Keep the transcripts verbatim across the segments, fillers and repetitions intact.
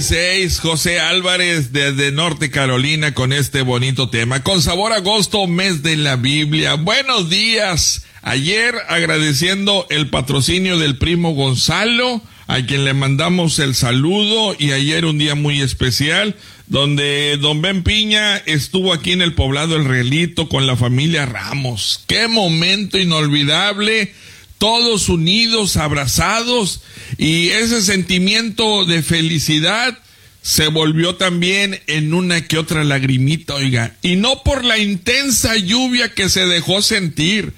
seis, José Álvarez desde Norte Carolina con este bonito tema. Con sabor a agosto, mes de la Biblia. Buenos días. Ayer agradeciendo el patrocinio del primo Gonzalo, a quien le mandamos el saludo, y ayer un día muy especial, donde don Ben Piña estuvo aquí en el poblado El Realito con la familia Ramos. ¡Qué momento inolvidable! Todos unidos, abrazados, y ese sentimiento de felicidad se volvió también en una que otra lagrimita, oiga, y no por la intensa lluvia que se dejó sentir,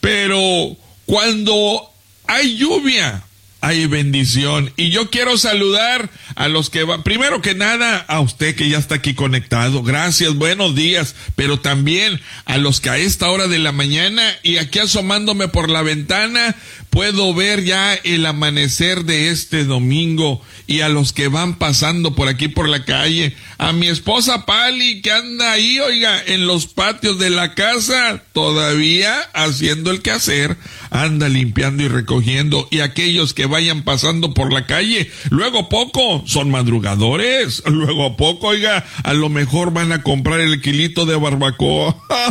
pero cuando hay lluvia, hay bendición. Y yo quiero saludar a los que van, primero que nada, a usted que ya está aquí conectado, gracias, buenos días, pero también a los que a esta hora de la mañana y aquí asomándome por la ventana puedo ver ya el amanecer de este domingo, y a los que van pasando por aquí por la calle, a mi esposa Pali que anda ahí, oiga, en los patios de la casa todavía haciendo el quehacer, anda limpiando y recogiendo, y aquellos que vayan pasando por la calle, luego a poco son madrugadores, luego a poco, oiga, a lo mejor van a comprar el kilito de barbacoa,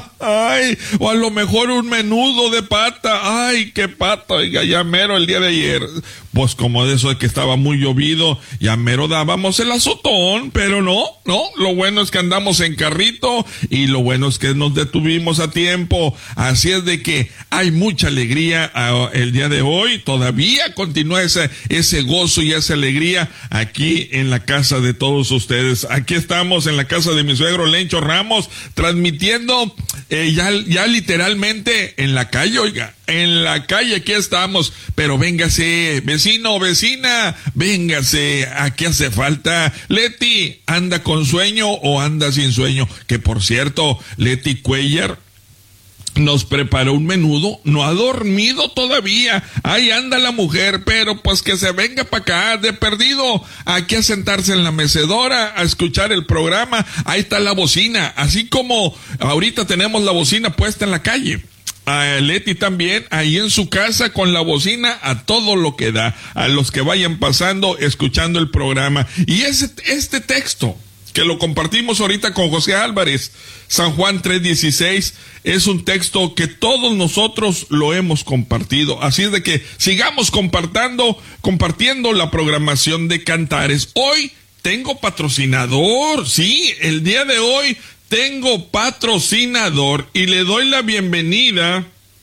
ay, o a lo mejor un menudo de pata, ay, qué pata, oiga, ya mero el día de ayer, pues como de eso de que estaba muy llovido, ya mero dábamos el azotón, pero no, no, lo bueno es que andamos en carrito, y lo bueno es que nos detuvimos a tiempo, así es de que hay mucha alegría uh, el día de hoy, todavía continúa ese, ese gozo y esa alegría aquí en la casa de todos ustedes. Aquí estamos en la casa de mi suegro Lencho Ramos, transmitiendo eh, ya, ya literalmente en la calle, oiga, en la calle aquí estamos, pero véngase, vecino, vecina, véngase, aquí hace falta. Leti, ¿anda con sueño o anda sin sueño? Que por cierto, Leti Cuellar nos preparó un menudo, no ha dormido todavía, ahí anda la mujer, pero pues que se venga para acá, de perdido, aquí a sentarse en la mecedora, a escuchar el programa, ahí está la bocina, así como ahorita tenemos la bocina puesta en la calle. A Leti también, ahí en su casa con la bocina a todo lo que da, a los que vayan pasando, escuchando el programa. Y ese, este texto, que lo compartimos ahorita con José Álvarez, San Juan tres dieciséis, es un texto que todos nosotros lo hemos compartido. Así es de que sigamos compartiendo, compartiendo la programación de Cantares. Hoy tengo patrocinador, sí, el día de hoy tengo patrocinador, y le doy la bienvenida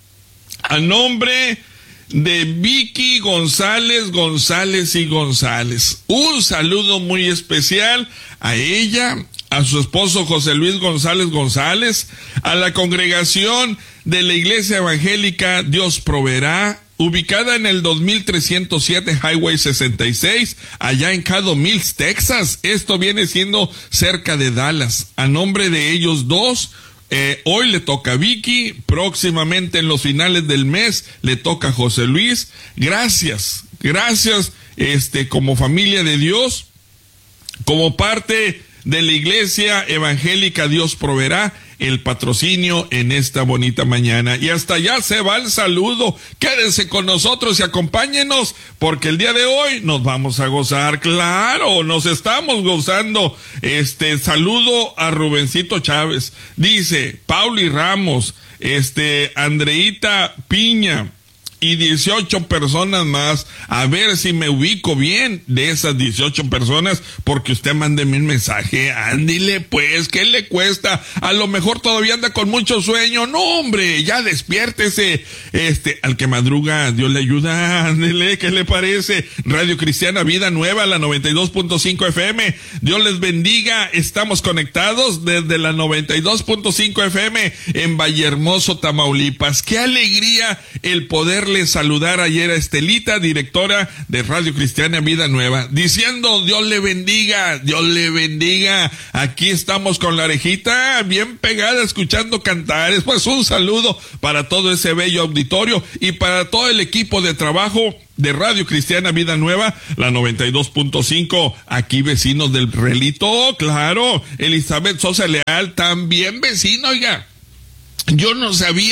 a nombre de Vicky González, González y González. Un saludo muy especial a ella, a su esposo José Luis González González, a la congregación de la Iglesia Evangélica Dios Proveerá, ubicada en el dos mil trescientos siete Highway sesenta y seis, allá en Caddo Mills, Texas. Esto viene siendo cerca de Dallas. A nombre de ellos dos, eh, hoy le toca a Vicky, próximamente en los finales del mes le toca a José Luis. Gracias, gracias, este, como familia de Dios, como parte de la Iglesia Evangélica Dios Proveerá, el patrocinio en esta bonita mañana. Y hasta allá se va el saludo. Quédense con nosotros y acompáñenos, porque el día de hoy nos vamos a gozar. Claro, nos estamos gozando. Este saludo a Rubencito Chávez. Dice Pauli Ramos, este Andreita Piña y dieciocho personas más. A ver si me ubico bien de esas dieciocho personas, porque usted mándeme un mensaje, ándile pues, ¿qué le cuesta? A lo mejor todavía anda con mucho sueño. No, hombre, ya despiértese. Este, al que madruga, Dios le ayuda, ándile, ¿qué le parece? Radio Cristiana Vida Nueva, la noventa y dos punto cinco F M. Dios les bendiga. Estamos conectados desde la noventa y dos punto cinco F M en Vallehermoso, Tamaulipas. Qué alegría el poder saludar ayer a Estelita, directora de Radio Cristiana Vida Nueva, diciendo Dios le bendiga, Dios le bendiga. Aquí estamos con la orejita bien pegada escuchando Cantares. Pues un saludo para todo ese bello auditorio y para todo el equipo de trabajo de Radio Cristiana Vida Nueva, la noventa y dos punto cinco, aquí vecinos del Realito, claro. Elizabeth Sosa Leal, también vecino, oiga. Yo no sabía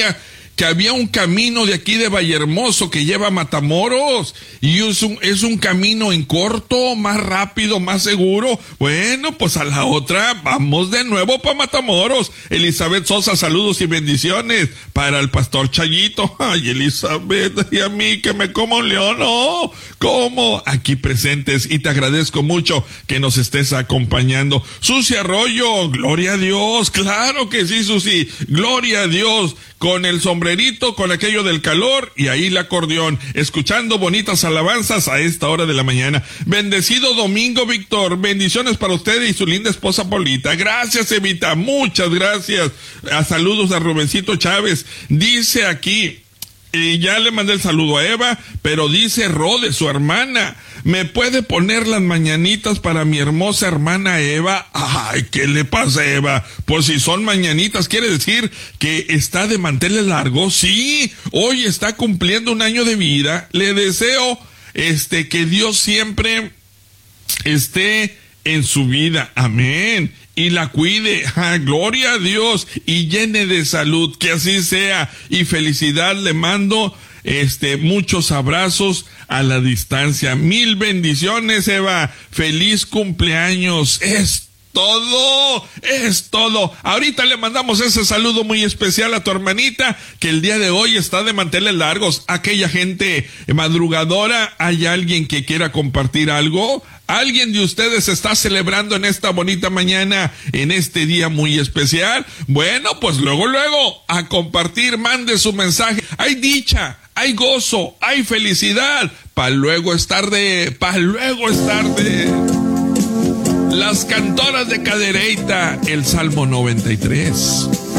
que había un camino de aquí de Vallehermoso que lleva a Matamoros, y es un, es un camino en corto, más rápido, más seguro. Bueno, pues a la otra vamos de nuevo para Matamoros. Elizabeth Sosa, saludos y bendiciones para el pastor Chayito. Ay, Elizabeth, y a mí que me como un león, no, ¿cómo? Aquí presentes, y te agradezco mucho que nos estés acompañando. Susi Arroyo, gloria a Dios, claro que sí, Susi, gloria a Dios, con el sombrerito, con aquello del calor, y ahí el acordeón, escuchando bonitas alabanzas a esta hora de la mañana. Bendecido domingo, Víctor, bendiciones para usted y su linda esposa Polita. Gracias, Evita, muchas gracias. A saludos a Rubencito Chávez. Dice aquí, y ya le mandé el saludo a Eva, pero dice Rode, su hermana, ¿me puede poner las mañanitas para mi hermosa hermana Eva? Ay, ¿qué le pasa, Eva? Pues si son mañanitas, ¿quiere decir que está de manteles largos? Sí, hoy está cumpliendo un año de vida. Le deseo, este, que Dios siempre esté en su vida. Amén. Y la cuide, ah, gloria a Dios, y llene de salud, que así sea, y felicidad. Le mando este muchos abrazos a la distancia. Mil bendiciones, Eva, feliz cumpleaños. Es todo, es todo. Ahorita le mandamos ese saludo muy especial a tu hermanita, que el día de hoy está de manteles largos. Aquella gente madrugadora, ¿hay alguien que quiera compartir algo? ¿Alguien de ustedes está celebrando en esta bonita mañana, en este día muy especial? Bueno, pues luego, luego, a compartir, mande su mensaje. Hay dicha, hay gozo, hay felicidad. Pa' luego es tarde, pa' luego es tarde. Las cantoras de Cadereyta, el Salmo noventa y tres.